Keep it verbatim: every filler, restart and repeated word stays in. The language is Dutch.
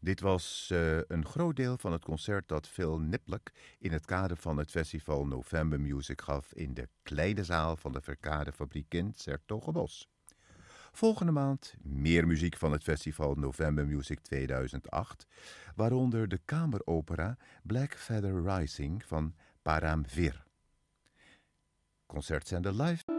Dit was uh, een groot deel van het concert dat Phil Niblick in het kader van het festival November Music gaf in de kleine zaal van de Verkadefabriek in 's-Hertogenbosch. Volgende maand meer muziek van het festival November Music tweeduizend acht, waaronder de kameropera Black Feather Rising van Param Vir. Concertzender live.